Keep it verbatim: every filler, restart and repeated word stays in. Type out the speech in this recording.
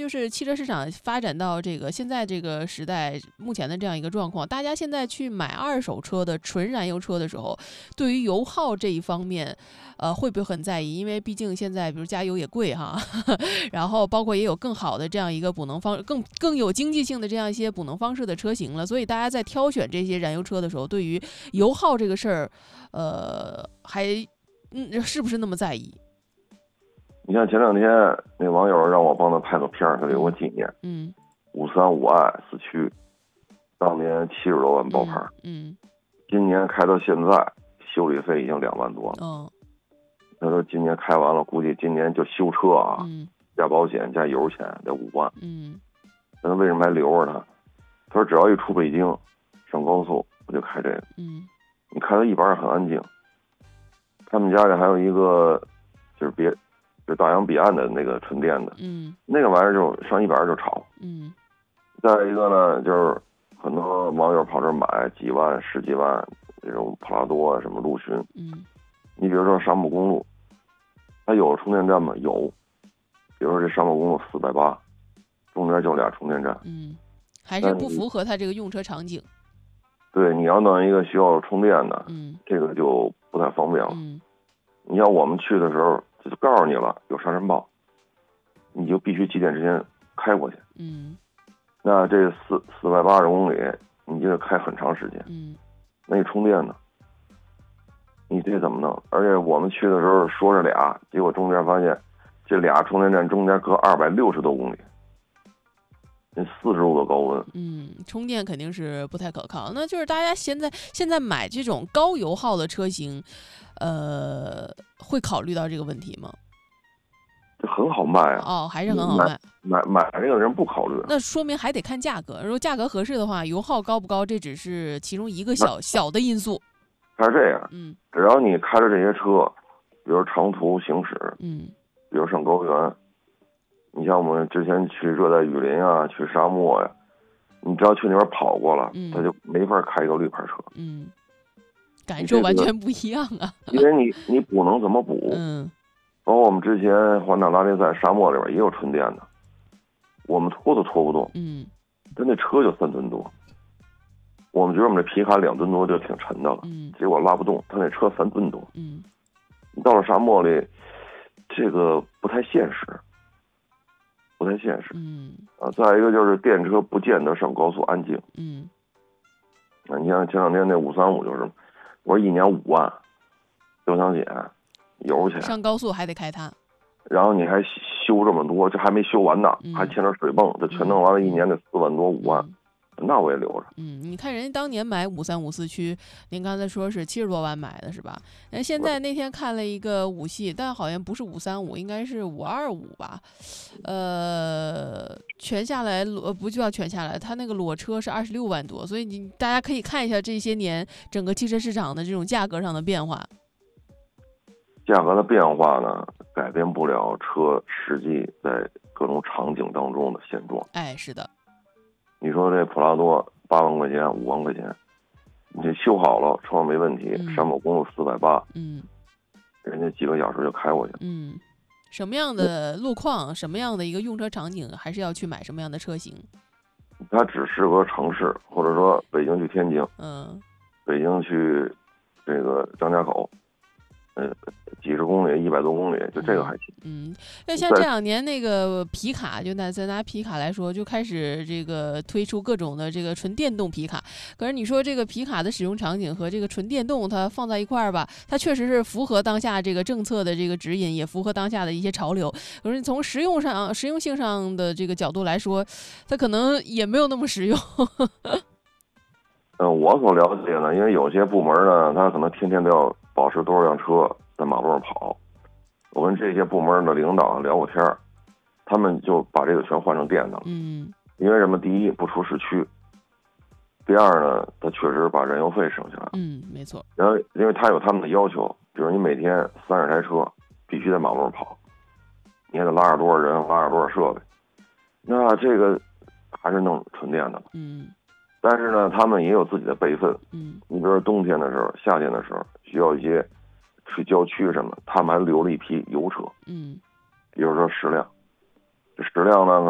就是汽车市场发展到这个现在这个时代，目前的这样一个状况，大家现在去买二手车的纯燃油车的时候，对于油耗这一方面，呃，会不会很在意？因为毕竟现在比如加油也贵哈，然后包括也有更好的这样一个补能方，更更有经济性的这样一些补能方式的车型了，所以大家在挑选这些燃油车的时候，对于油耗这个事儿，呃，还嗯是不是那么在意？ 你像前两天那网友让我帮他拍个片儿，他给我纪念。 嗯， 五三五 i 四驱，当年七十多万包牌。 嗯，嗯今年开到现在，修理费已经两万多了。 哦， 他说今年开完了，估计今年就修车啊， 嗯加保险加油钱得五万。 嗯那他为什么还留着他？他说只要一出北京，上高速我就开这个。 嗯你开到一百很安静。他们家里还有一个，就是别，就大洋彼岸的那个纯电的， 嗯， 那个玩意儿就上一百就吵。 嗯， 再一个呢，就是很多网友跑这儿买几万、十几万这种普拉多什么陆巡。 嗯， 你比如说沙漠公路，它有充电站吗？有。比如说这沙漠公路四百八，中间就俩充电站。 嗯，还是不符合它这个用车场景。 对，你要弄一个需要充电的， 嗯， 这个就不太方便了。 嗯， 你像我们去的时候，就告诉你了，有沙尘暴，你就必须几点之前开过去。 嗯， 那这四四百八十公里，你就得开很长时间。 嗯， 那你充电呢？你这怎么弄？而且我们去的时候说是俩，结果中间发现这俩充电站中间隔二百六十多公里，那四十度的高温。 嗯，充电肯定是不太可靠。那就是大家现在现在买这种高油耗的车型，呃，会考虑到这个问题吗？ 这很好卖啊！ 哦，还是很好卖。 买买买这个人不考虑， 那说明还得看价格。如果价格合适的话，油耗高不高，这只是其中一个小小的因素。 它是这样， 嗯， 只要你开着这些车，比如长途行驶， 嗯， 比如上高原，你像我们之前去热带雨林啊，去沙漠呀、啊，你只要去那边跑过了， 嗯， 他就没法开一个绿牌车。 嗯，感受完全不一样啊。 因为你你补能怎么补？ 嗯， 包括我们之前环岛拉力赛沙漠里边也有纯电的，我们拖都拖不动。 嗯， 但那车就三吨多，我们觉得我们这皮卡两吨多就挺沉的了， 嗯， 结果拉不动，他那车三吨多。 嗯， 你到了沙漠里，这个不太现实，不太现实。 嗯， 啊，再一个就是电车不见得上高速安静。 嗯， 啊，你像前两天那五三五就是，我说一年五万，油箱险、油钱， 上高速还得开它。 然后你还修这么多，这还没修完呢， 嗯、 还牵着水泵，这全弄完了，一年得四万多五万。 嗯， 那我也留着。 嗯，你看人家当年买五三五四驱，您刚才说是七十多万买的是吧？人现在那天看了一个五系，但好像不是五三五，应该是五二五吧？呃，全下来裸不就要全下来，它那个裸车是二十六万多，所以你大家可以看一下这些年整个汽车市场的这种价格上的变化。 价格的变化呢，改变不了车实际在各种场景当中的现状。 哎，是的。 你说这普拉多八万块钱、五万块钱，你这修好了，车没问题， 嗯、 山某公路四百八， 嗯， 人家几个小时就开过去。 嗯，什么样的路况，什么样的一个用车场景，还是要去买什么样的车型。 它只适合城市，或者说北京去天津， 嗯， 北京去这个张家口。呃，几十公里、一百多公里，就这个还行。 嗯，那、嗯、像这两年那个皮卡，就拿咱拿皮卡来说，就开始这个推出各种的这个纯电动皮卡。可是你说这个皮卡的使用场景和这个纯电动，它放在一块儿吧，它确实是符合当下这个政策的这个指引，也符合当下的一些潮流。可是从实用上、实用性上的这个角度来说，它可能也没有那么实用。 嗯、呃，我所了解呢，因为有些部门呢，他可能天天都要保持多少辆车在马路上跑。我跟这些部门的领导聊过天，他们就把这个全换成电的了。 嗯， 因为什么？第一，不出市区；第二呢，他确实把燃油费省下来。 嗯，没错。 然后，因为他有他们的要求，比如你每天三十台车必须在马路上跑，你还得拉着多少人，拉着多少设备，那这个还是弄纯电的。 嗯。 但是呢，他们也有自己的备份。 嗯， 你比如说冬天的时候、夏天的时候，需要一些去郊区什么，他们还留了一批油车。 嗯， 比如说十辆，这十辆呢，